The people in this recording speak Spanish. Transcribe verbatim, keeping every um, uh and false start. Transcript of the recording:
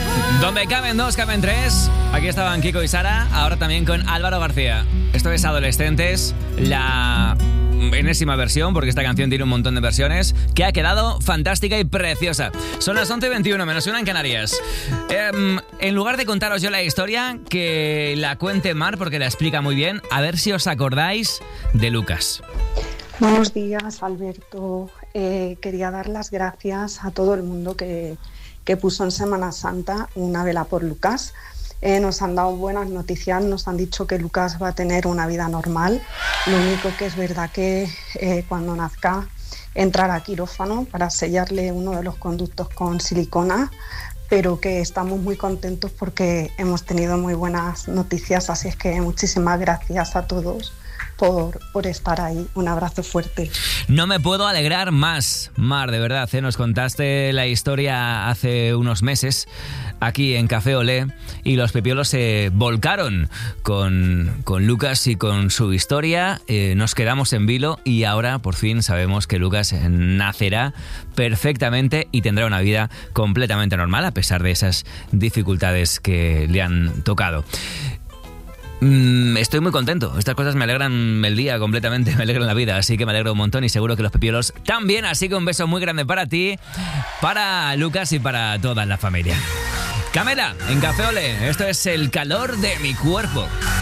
Donde caben dos, caben tres. Aquí estaban Kiko y Sara, ahora también con Álvaro García. Esto es Adolescentes, la enésima versión, porque esta canción tiene un montón de versiones, que ha quedado fantástica y preciosa. Son las once y veintiuno, menos una en Canarias. Eh, en lugar de contaros yo la historia, que la cuente Mar, porque la explica muy bien. A ver si os acordáis de Lucas. Buenos días, Alberto. Eh, quería dar las gracias a todo el mundo que, que puso en Semana Santa una vela por Lucas. Eh, nos han dado buenas noticias, nos han dicho que Lucas va a tener una vida normal. Lo único que es verdad que eh, cuando nazca entrará a quirófano para sellarle uno de los conductos con silicona, pero que estamos muy contentos porque hemos tenido muy buenas noticias, así es que muchísimas gracias a todos Por, por estar ahí. Un abrazo fuerte. No me puedo alegrar más, Mar, de verdad, ¿eh? Nos contaste la historia hace unos meses aquí en Café Olé y los pepiolos se volcaron con, con Lucas y con su historia. Eh, nos quedamos en vilo y ahora por fin sabemos que Lucas nacerá perfectamente y tendrá una vida completamente normal a pesar de esas dificultades que le han tocado. Estoy muy contento, estas cosas me alegran el día completamente, me alegran la vida, así que me alegro un montón y seguro que los pepiolos también, así que un beso muy grande para ti, para Lucas y para toda la familia. Camela, en Café Olé, esto es El calor de mi cuerpo.